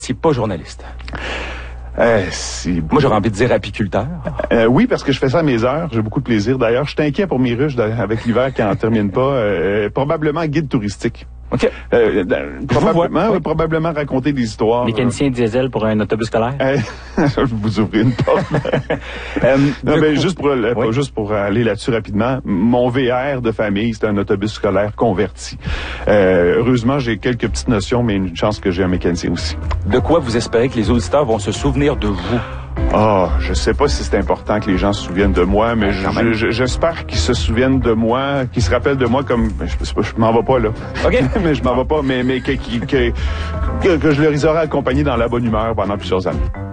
C'est pas journaliste. Moi, j'aurais envie de dire apiculteur. Oui, parce que je fais ça à mes heures. J'ai beaucoup de plaisir. D'ailleurs, je suis inquiet pour mes ruches avec l'hiver qui en termine pas. Probablement guide touristique. OK. Probablement raconter des histoires. Mécanicien diesel pour un autobus scolaire. Vous ouvrez une porte. Juste pour aller là-dessus rapidement, mon VR de famille, c'est un autobus scolaire converti. Heureusement, j'ai quelques petites notions, mais une chance que j'ai un mécanicien aussi. De quoi vous espérez que les auditeurs vont se souvenir de vous? Je sais pas si c'est important que les gens se souviennent de moi, mais j'espère qu'ils se souviennent de moi, qu'ils se rappellent de moi comme, je m'en vais pas là. OK. Mais je m'en vais pas, mais que je les aurai accompagnés dans la bonne humeur pendant plusieurs années.